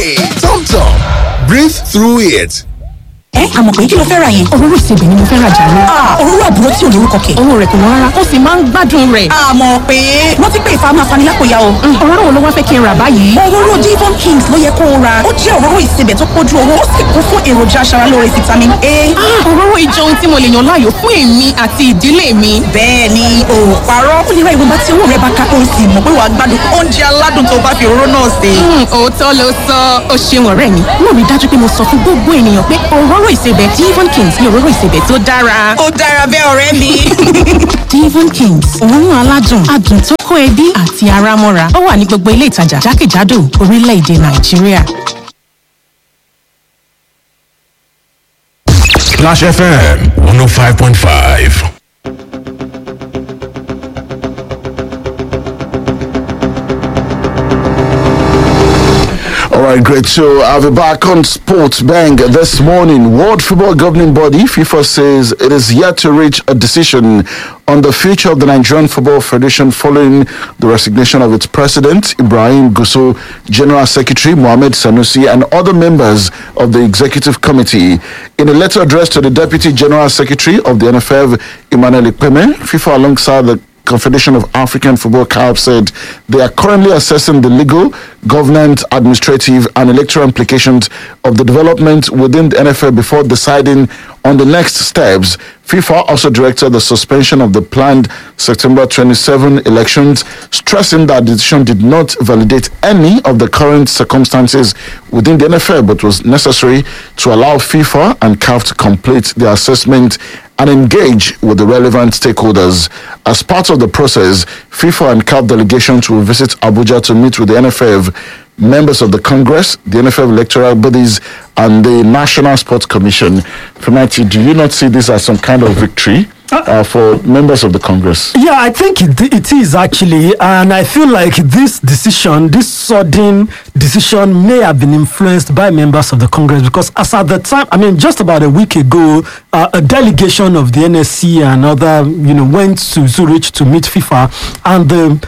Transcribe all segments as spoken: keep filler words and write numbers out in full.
Hey, Tom Tom, breathe through it. ẹ àmọ̀ pé kí ló fẹ́ ra yẹn. òróró ìsebẹ̀ ni mo fẹ́ ra jàre. òróró àbúrò tí ò lórúkọ kẹ̀. owó rẹ̀ kò wọ́n rárá ó sì máa ń gbádùn rẹ̀. àmọ̀ pé wọ́n ti pè fà máa fani lápòyà o. òróró wo ló wá fẹ́ kí n rà báyìí. òróró Devon Kings ló yẹ kó o ra. ó jẹ́ òróró ìsebẹ̀ tó pójú owó ó sì kún fún èròjà aṣaralóore vitamin A. òróró ìjọ ohun tí mo lè yàn láàyò fún èmi àti ìdílé mi. bẹ́ẹ̀ ni o ò parọ́. ó lè ra ìwọ̀nba tí owó rẹ̀ bá ká o sì mọ̀ pé wàá gbádùn oúnjẹ aládùn tó bá fi òróró náà sè. òótọ́ ló sọ ó ṣeun ọ̀rẹ́ mi. mo rí dájú pé mo sọ fún gbogbo ènìyàn pé òróró ìsebẹ̀ Devon Kings ní òróró ìsebẹ̀ tó dára. ó dára bẹ́ẹ̀ ọ̀rẹ́ mi. Devon Kings òórùn aládùn adùn tó kó ẹbí àti ara mọ́ra ó wà ní gbogbo ilé ìtajà jákèjádò orílẹ̀-èdè Nàìjíríà. Splash F M one oh five point five. All right, great. So I'll be back on Sports Bang this morning. World Football Governing Body, FIFA, says it is yet to reach a decision on the future of the Nigerian Football Federation following the resignation of its president, Ibrahim Gusso, General Secretary Mohamed Sanusi, and other members of the Executive Committee. In a letter addressed to the Deputy General Secretary of the N F F, Emmanuel Ikpeme, FIFA, alongside the Confederation of African Football C A F, said they are currently assessing the legal, governance, administrative, and electoral implications of the development within the N F L before deciding on the next steps. FIFA also directed the suspension of the planned September twenty-seventh elections, stressing that the decision did not validate any of the current circumstances within the N F L, but was necessary to allow FIFA and C A F to complete their assessment and engage with the relevant stakeholders. As part of the process, FIFA and C A F delegations will visit Abuja to meet with the N F F, members of the Congress, the N F F electoral bodies, and the National Sports Commission. Fenati, do you not see this as some kind of victory uh, for members of the Congress? Yeah, I think it, it is actually, and I feel like this decision, this sudden decision may have been influenced by members of the Congress, because as at the time, I mean, just about a week ago, uh, a delegation of the N S C and other, you know, went to Zurich to meet FIFA, and the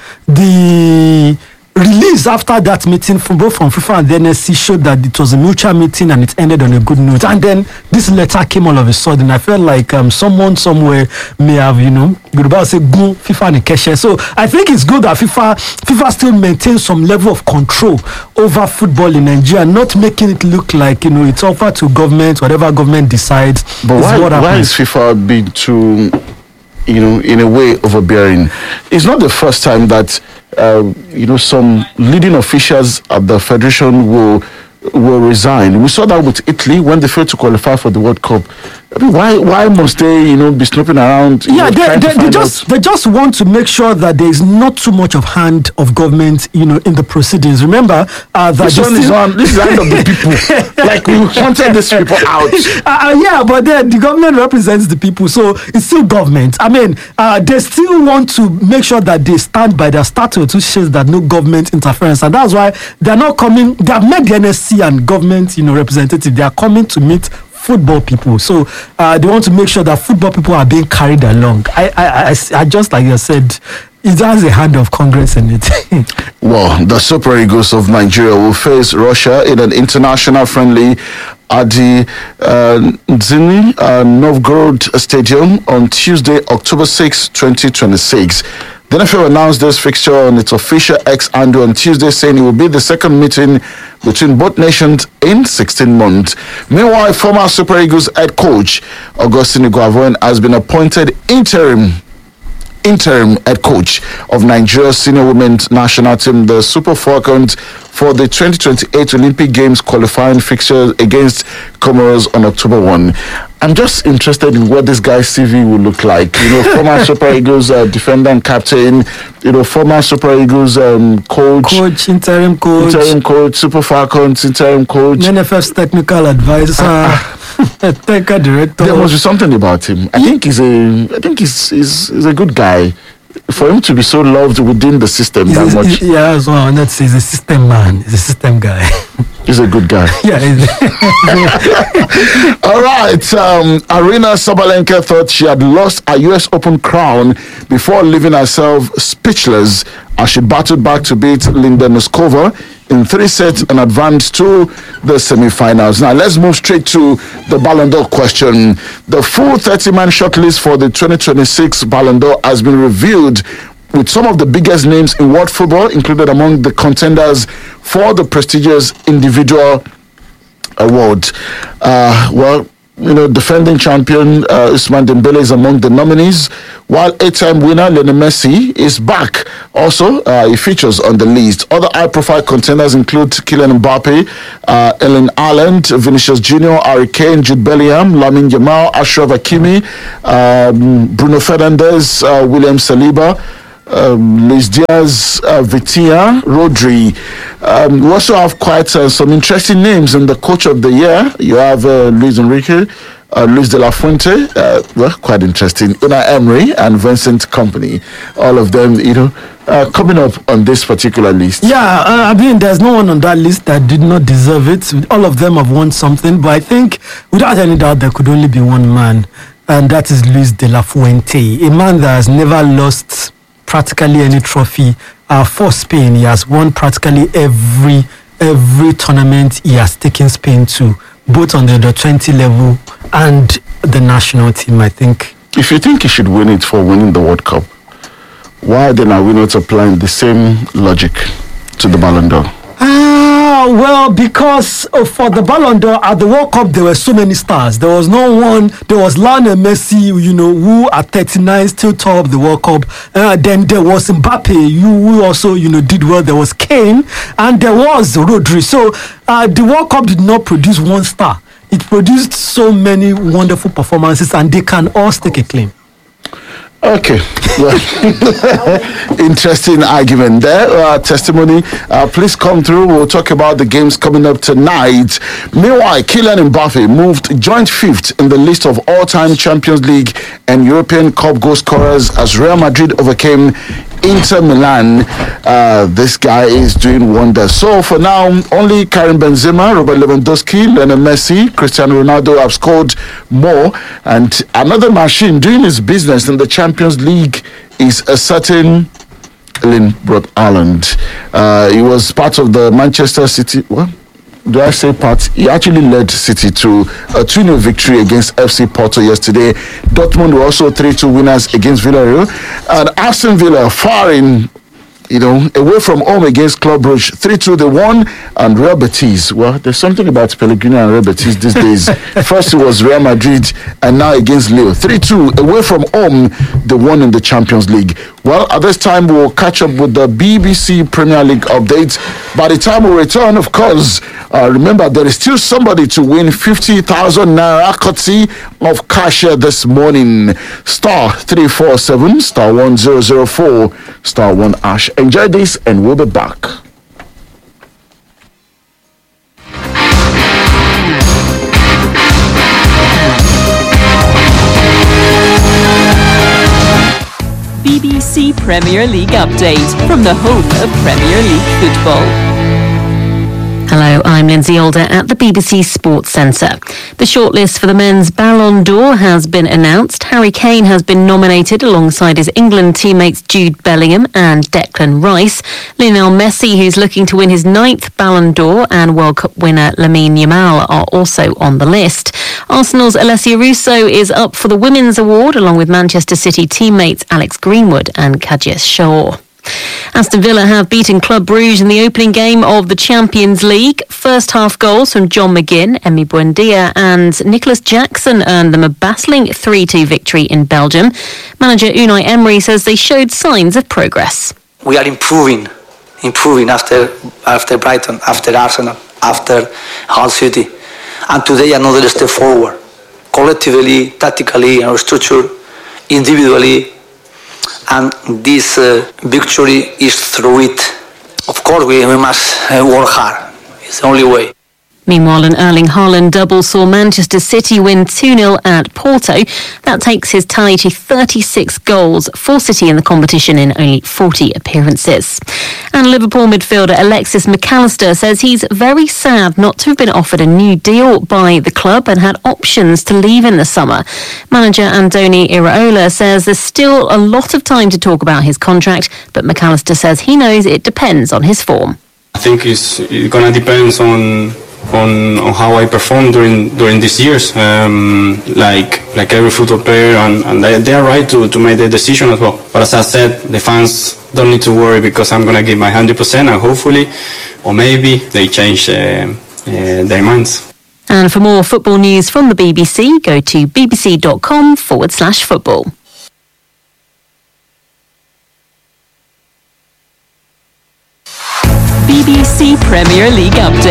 the release after that meeting from both from FIFA and the N S C showed that it was a mutual meeting and it ended on a good note. And then this letter came all of a sudden. I felt like um, someone somewhere may have, you know, Yoruba say go FIFA and Keshe. So I think it's good that FIFA FIFA still maintains some level of control over football in Nigeria, not making it look like, you know, it's offered to government, whatever government decides. But why, what why is FIFA being too, you know, in a way overbearing? It's not the first time that Uh, you know, some leading officials at the federation will will resign. We saw that with Italy when they failed to qualify for the World Cup. I mean, why why must they, you know, be snooping around? Yeah, know, they, they, they just out? they just want to make sure that there is not too much of hand of government, you know, in the proceedings. Remember uh, that this one is on. This is the hand of the people. Like we wanted these people out. Uh, yeah, but then the government represents the people, so it's still government. I mean, uh, they still want to make sure that they stand by their statute, which says that no government interference, and that's why they're not coming. They have met the N S C and government, you know, representative. They are coming to meet football people, so uh, they want to make sure that football people are being carried along. I, I, I, I just like you said, it has a hand of Congress in it. Well, the Super Eagles of Nigeria will face Russia in an international friendly at the uh, Nizhny uh, Novgorod Stadium on Tuesday, October sixth, twenty twenty-six. The N F L announced this fixture on its official X handle on Tuesday, saying it will be the second meeting between both nations in sixteen months. Meanwhile, former Super Eagles head coach Augustine Iguavoen has been appointed interim interim head coach of Nigeria's senior women's national team, the Super Falcons, for the twenty twenty-eight Olympic Games qualifying fixture against Comoros on October first. I'm just interested in what this guy's C V will look like. You know, former Super Eagles uh, defender and captain, you know, former Super Eagles um, coach, coach, interim coach, interim coach, Super Falcons, interim coach, N F F's technical advisor. Uh, Technical director. There must be something about him. I think he's a. I think he's he's, he's a good guy. For him to be so loved within the system he's that a, much. Yeah, so let's say he's a system man. He's a system guy. He's a good guy. Yeah. All right. Um, Arina Sabalenka thought she had lost her U S Open crown before leaving herself speechless as she battled back to beat Linda Noskova in three sets and advanced to the semi-finals. Now, let's move straight to the Ballon d'Or question. The full thirty-man shortlist for the twenty twenty-six Ballon d'Or has been revealed, with some of the biggest names in world football included among the contenders for the prestigious individual award. Uh, well, you know, defending champion uh, Ousmane Dembele is among the nominees, while eight-time winner Lionel Messi is back. Also, uh, he features on the list. Other high-profile contenders include Kylian Mbappe, uh, Erling Haaland, Vinicius Junior, Harry Kane, Jude Bellingham, Lamine Yamal, Achraf Hakimi, um, Bruno Fernandes, uh, William Saliba, Um, Luis Diaz, uh, Vitinha, Rodri. Um, we also have quite uh, some interesting names in the Coach of the Year. You have uh, Luis Enrique, uh, Luis de la Fuente, uh, well, quite interesting. Unai Emery and Vincent Kompany. All of them, you know, uh, coming up on this particular list. Yeah, uh, I mean, there's no one on that list that did not deserve it. All of them have won something, but I think without any doubt, there could only be one man, and that is Luis de la Fuente, a man that has never lost practically any trophy uh, for Spain. He has won practically every every tournament he has taken Spain to, both on the under twenty level and the national team, I think. If you think he should win it for winning the World Cup, why then are we not applying the same logic to the Ballon d'Or? Ah, well, because uh, for the Ballon d'Or at the World Cup, there were so many stars. There was no one. There was Lionel Messi, you know, who at thirty-nine still top of the World Cup. Uh, then there was Mbappe, you who also, you know, did well. There was Kane, and there was Rodri. So uh, the World Cup did not produce one star. It produced so many wonderful performances, and they can all stake a claim. Okay, well, interesting argument there. Uh, testimony, uh, please come through. We'll talk about the games coming up tonight. Meanwhile, Kylian Mbappe moved joint fifth in the list of all-time Champions League and European Cup goal scorers as Real Madrid overcame Inter Milan. Uh, this guy is doing wonders. So for now, only Karim Benzema, Robert Lewandowski, Lionel Messi, Cristiano Ronaldo have scored more. And another machine doing his business in the Champions League is a certain Erling Braut Haaland. Uh, he was part of the Manchester City. What? Do I say part? He actually led City to a two nil victory against F C Porto yesterday. Dortmund were also three two winners against Villarreal. And Aston Villa far in, you know, away from home against Club Brugge. three two they won. And Real Betis, well, there's something about Pellegrini and Real Betis these days. First it was Real Madrid and now against Lille. three two away from home, they won in the Champions League. Well, at this time, we'll catch up with the B B C Premier League updates. By the time we return, of course, uh, remember, there is still somebody to win fifty thousand naira courtesy of Cashier this morning. Star three four seven, star one zero zero four, star one ash. Enjoy this and we'll be back. B B C Premier League update from the home of Premier League football. Hello, I'm Lindsay Alder at the B B C Sports Centre. The shortlist for the men's Ballon d'Or has been announced. Harry Kane has been nominated alongside his England teammates Jude Bellingham and Declan Rice. Lionel Messi, who's looking to win his ninth Ballon d'Or, and World Cup winner Lamine Yamal are also on the list. Arsenal's Alessia Russo is up for the Women's Award along with Manchester City teammates Alex Greenwood and Kajes Shaw. Aston Villa have beaten Club Brugge in the opening game of the Champions League. First half goals from John McGinn, Emi Buendia and Nicholas Jackson earned them a battling three two victory in Belgium. Manager Unai Emery says they showed signs of progress. We are improving, improving after after Brighton, after Arsenal, after Hull City. And today another step forward. Collectively, tactically, our structure, individually. And this uh, victory is through it. Of course, we, we must uh, work hard. It's the only way. Meanwhile, an Erling Haaland double saw Manchester City win two nil at Porto. That takes his tally to thirty-six goals for City in the competition in only forty appearances. And Liverpool midfielder Alexis McAllister says he's very sad not to have been offered a new deal by the club and had options to leave in the summer. Manager Andoni Iraola says there's still a lot of time to talk about his contract, but McAllister says he knows it depends on his form. I think it's, it's going to depend on On, on how I perform during during these years, um, like like every football player, and, and they, they are right to, to make the decision as well. But as I said, the fans don't need to worry because I'm gonna give my one hundred percent, and hopefully, or maybe they change uh, uh, their minds. And for more football news from the B B C, go to bbc.com forward slash football. B B C Premier League Update.